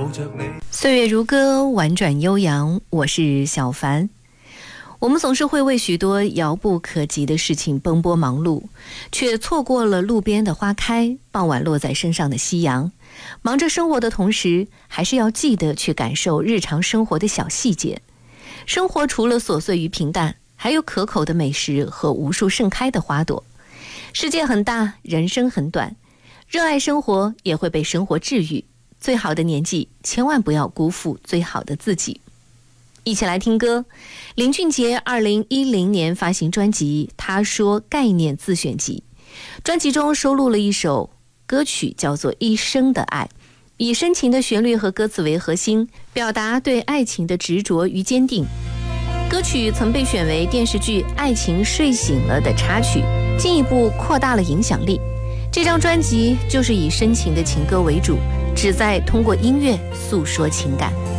岁月如歌，婉转悠扬，我是小凡。我们总是会为许多遥不可及的事情奔波忙碌，却错过了路边的花开，傍晚落在身上的夕阳。忙着生活的同时，还是要记得去感受日常生活的小细节。生活除了琐碎与平淡，还有可口的美食和无数盛开的花朵。世界很大，人生很短，热爱生活也会被生活治愈。最好的年纪，千万不要辜负最好的自己。一起来听歌，林俊杰2010年发行专辑《他说概念自选集》，专辑中收录了一首歌曲叫做《一生的爱》，以深情的旋律和歌词为核心，表达对爱情的执着与坚定。歌曲曾被选为电视剧《爱情睡醒了》的插曲，进一步扩大了影响力。这张专辑就是以深情的情歌为主，旨在通过音乐诉说情感。